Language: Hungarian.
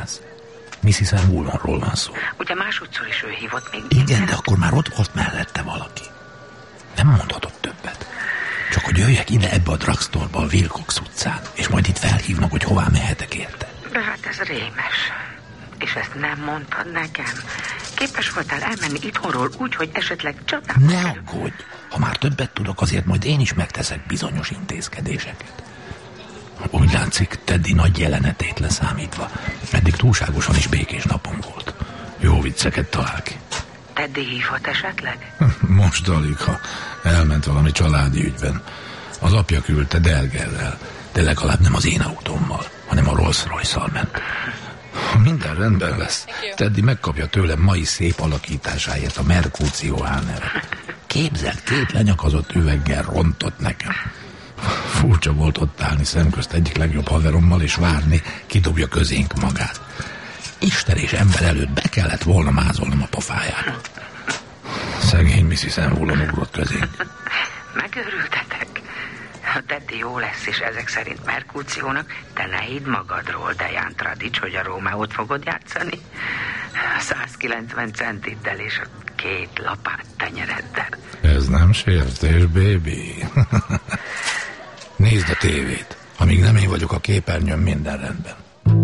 ház. Mrs. Woolonról van szó. Ugye másodszor is ő hívott még. Igen, de akkor már ott volt mellette valaki. Nem mondhatott többet. Csak hogy jöjjek ide ebbe a drugstore-ba a Wilcox utcán, és majd itt felhívnak, hogy hová mehetek érte. De hát ez rémes. És ezt nem mondtad nekem? Képes voltál elmenni itthonról úgy, hogy esetleg csatába... Ne aggódj! Ha már többet tudok, azért majd én is megteszek bizonyos intézkedéseket. Úgy látszik, Teddy nagy jelenetét leszámítva. Eddig túlságosan is békés napom volt. Jó vicceket talál ki. Teddy hívhat esetleg? Most alig, ha elment valami családi ügyben. Az apja küldte Delgerrel, de legalább nem az én autómmal, hanem a Rolls-Royce-szal ment. Minden rendben lesz. Teddy megkapja tőlem mai szép alakításáért a Mercutio nevet. Képzeld, 2 lenyakazott üveggel rontott nekem. Furcsa volt ott állni szemközt egyik legjobb haverommal, és várni, kidobja közénk magát. Isten és ember előtt be kellett volna mázolnom a pofájára. Szegény Mrs. Woolon ugrott közénk. Megőrültetek? Ha Teddy jó lesz, és ezek szerint Mercúciónak, te ne hidd magadról, Diane Tradics, hogy a Rómeót fogod játszani. 190 centiddel és a 2 lapát tenyereddel. Ez nem sértés, baby. Nézd a tévét. Amíg nem én vagyok a képernyőn, minden rendben.